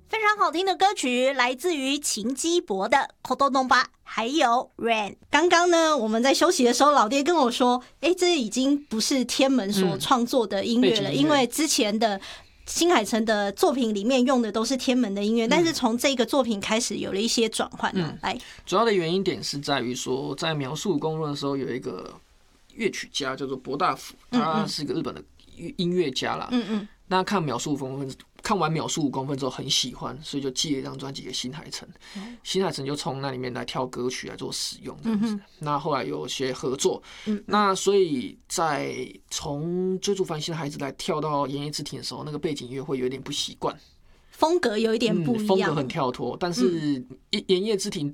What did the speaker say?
非常好听的歌曲来自于秦基博的《Kodonomba》，还有 Rain。刚刚呢，我们在休息的时候，老爹跟我说：“这已经不是天门所创作的音乐了，因为之前的新海诚的作品里面用的都是天门的音乐，但是从这个作品开始有了一些转换。来， 主要的原因点是在于说，在描述公论的时候，有一个乐曲家叫做博大辅，他是一个日本的音乐家啦。那看完秒速5公分之后很喜欢，所以就寄了一张专辑给新海诚。新海诚就从那里面来挑歌曲来做使用这样子。那后来有些合作，那所以在从追逐繁星的孩子来跳到炎夜之庭的时候，那个背景音乐会有点不习惯。 风格有一点不一样， 风格很跳脱，但是炎夜之庭